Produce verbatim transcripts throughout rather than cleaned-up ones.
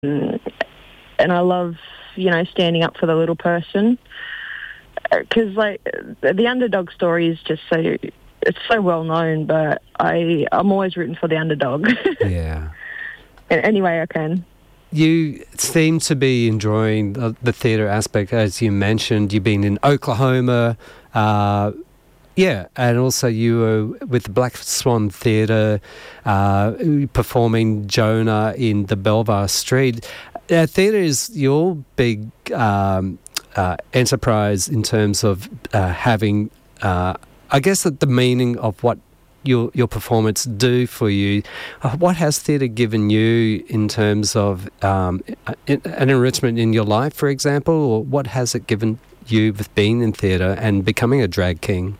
and I love, you know, standing up for the little person. Because, like, the underdog story is just so, it's so well known, but I, I'm always rooting for the underdog. Yeah. In any way I can. You seem to be enjoying the, the theatre aspect, as you mentioned. You've been in Oklahoma, uh, yeah, and also you were with the Black Swan Theatre, uh, performing Jonah in the Belvoir Street. Uh, theatre is your big um, uh, enterprise in terms of uh, having, uh, I guess, the meaning of what your your performance do for you. Uh, what has theatre given you in terms of um, an enrichment in your life, for example, or what has it given you with being in theatre and becoming a drag king?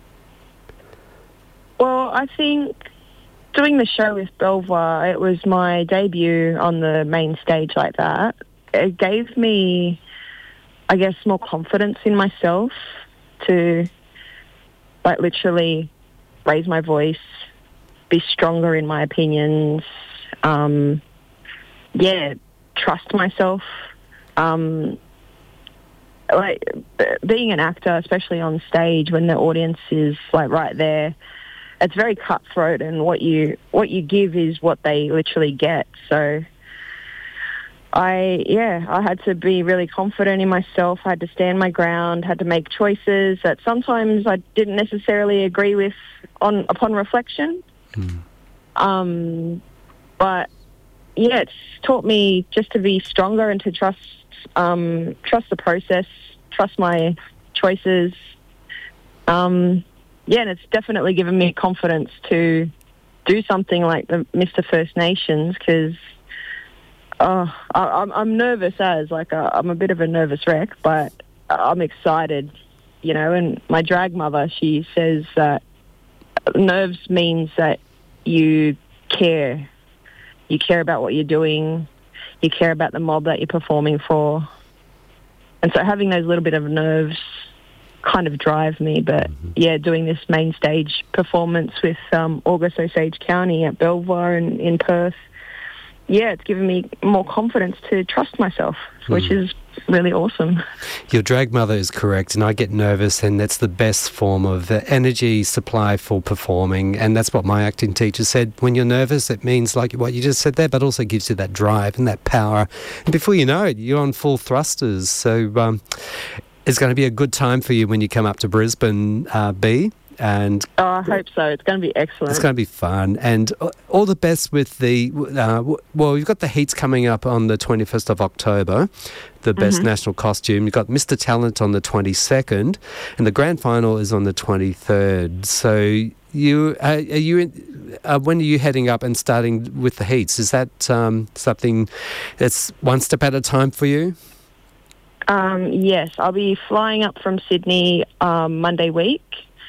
Well, I think doing the show with Belvoir, it was my debut on the main stage like that. It gave me, I guess, more confidence in myself to, like, literally raise my voice, be stronger in my opinions, um, yeah, trust myself. Um, like, b- being an actor, especially on stage when the audience is, like, right there, it's very cutthroat, and what you what you give is what they literally get. So I, yeah, I had to be really confident in myself. I had to stand my ground, had to make choices that sometimes I didn't necessarily agree with on upon reflection. Mm. Um, but, yeah, it's taught me just to be stronger and to trust um, trust the process, trust my choices. Um, yeah, and it's definitely given me confidence to do something like the Mister First Nations, because Oh, I, I'm, I'm nervous as, like, a, I'm a bit of a nervous wreck, but I'm excited, you know, and my drag mother, she says that nerves means that you care. You care about what you're doing. You care about the mob that you're performing for. And so having those little bit of nerves kind of drive me. But, mm-hmm. yeah, doing this main stage performance with um, August Osage County at Belvoir in, in Perth, yeah, it's given me more confidence to trust myself, which mm. is really awesome. Your drag mother is correct, and I get nervous, and that's the best form of energy supply for performing, and that's what my acting teacher said. When you're nervous, it means, like what you just said there, but also gives you that drive and that power. And before you know it, you're on full thrusters. So um, it's going to be a good time for you when you come up to Brisbane, uh, B. And oh, I hope so. It's going to be excellent. It's going to be fun. And all the best with the... Uh, well, you've got the heats coming up on the twenty-first of October, the best mm-hmm. national costume. You've got Mister Talent on the twenty-second, and the grand final is on the twenty-third. So you, uh, are you in, uh, when are you heading up and starting with the heats? Is that um, something that's one step at a time for you? Um, yes, I'll be flying up from Sydney um, Monday week,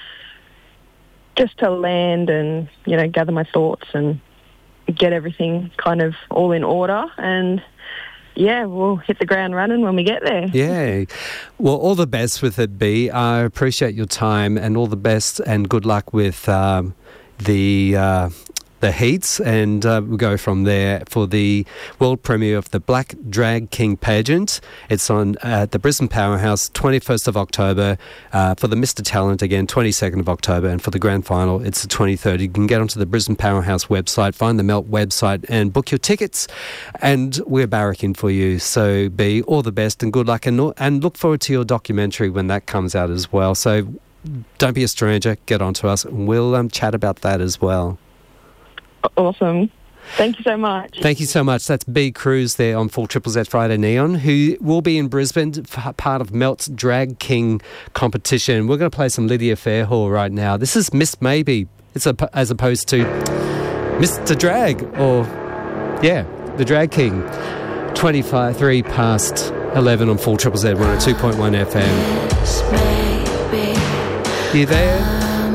just to land and, you know, gather my thoughts and get everything kind of all in order. And, yeah, we'll hit the ground running when we get there. Yeah. Well, all the best with it, B. I appreciate your time, and all the best and good luck with um, the... Uh, the heats, and uh, we'll go from there for the world premiere of the Black Drag King pageant. It's on at uh, the Brisbane Powerhouse, twenty-first of October, uh, for the Mister Talent again, twenty-second of October, and for the grand final, it's the twenty-third. You can get onto the Brisbane Powerhouse website, find the Melt website, and book your tickets, and we're barracking for you. So, B, all the best and good luck, and, and look forward to your documentary when that comes out as well. So, don't be a stranger, get onto us, and we'll um, chat about that as well. Awesome. Thank you so much. Thank you so much. That's B. Cruz there on Full Triple Z Friday Neon, who will be in Brisbane, part of Melt's Drag King competition. We're going to play some Lydia Fairhall right now. This is Miss Maybe. It's a, as opposed to Mister Drag, or, yeah, the Drag King. twenty-five, three past eleven on Full Triple Z, we're on two point one F M. You there?